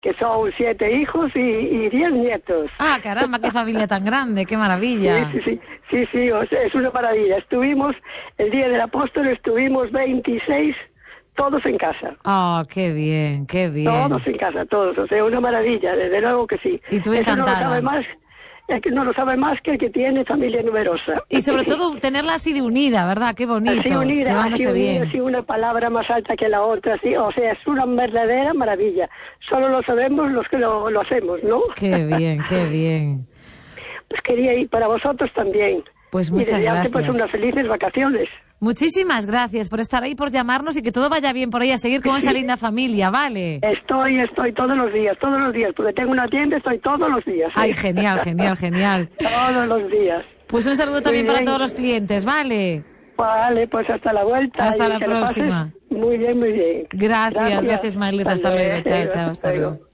que son 7 hijos y 10 nietos. Ah, caramba, qué familia tan grande, qué maravilla. Sí, o sea, es una maravilla. Estuvimos, el día del apóstol, estuvimos 26, todos en casa. Ah, qué bien, qué bien. Todos en casa, todos, o sea, una maravilla, desde luego que sí. Y tú Eso encantada. no lo sabe más que el que tiene familia numerosa. Y sobre todo tenerla así de unida, ¿verdad? Qué bonito. Así unida, bien. así una palabra más alta que la otra, así, o sea, es una verdadera maravilla. Solo lo sabemos los que lo hacemos, ¿no? Qué bien, qué bien. Pues quería ir para vosotros también. Pues muchas gracias. Pues unas felices vacaciones. Muchísimas gracias por estar ahí, por llamarnos y que todo vaya bien por ahí, a seguir con esa linda familia, ¿vale? Estoy todos los días, porque tengo una tienda, estoy todos los días. Ay, genial. Todos los días. Pues un saludo también para todos los clientes, ¿vale? Vale, pues hasta la vuelta. Hasta la próxima. Muy bien. Gracias, Marlita, hasta luego, chao, hasta luego.